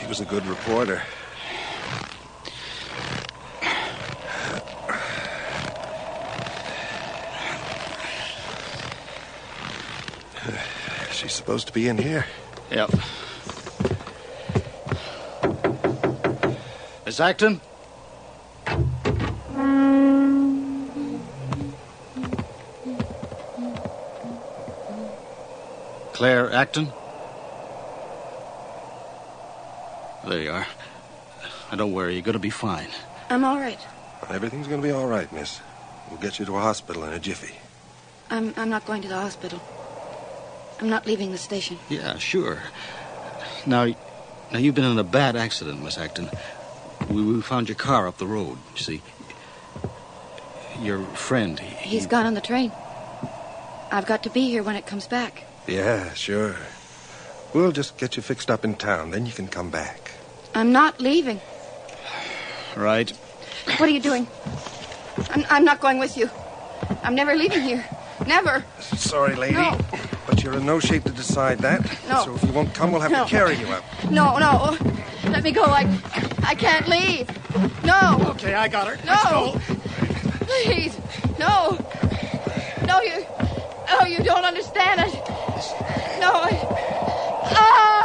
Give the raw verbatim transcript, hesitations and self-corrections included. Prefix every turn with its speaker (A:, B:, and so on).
A: was a good reporter. She's supposed to be in here.
B: Yep. Miss Acton? Claire Acton? There you are. Now, don't worry. You're going to be fine.
C: I'm all right.
A: Everything's going to be all right, miss. We'll get you to a hospital in a jiffy.
C: I'm, I'm not going to the hospital. I'm not leaving the station.
B: Yeah, sure. Now, now you've been in a bad accident, Miss Acton. We, we found your car up the road, you see. Your friend, he...
C: He's gone on the train. I've got to be here when it comes back.
A: Yeah, sure. We'll just get you fixed up in town, then you can come back.
C: I'm not leaving.
B: Right.
C: What are you doing? I'm, I'm not going with you. I'm never leaving here. Never.
A: Sorry, lady.
C: No.
A: But you're in no shape to decide that.
C: No.
A: So if you won't come, we'll have
C: No.
A: to carry you out.
C: No, no. Let me go. I, I can't leave. No.
B: Okay, I got her.
C: No. Please. No. No, you... Oh, you don't understand it. No, I... Ah!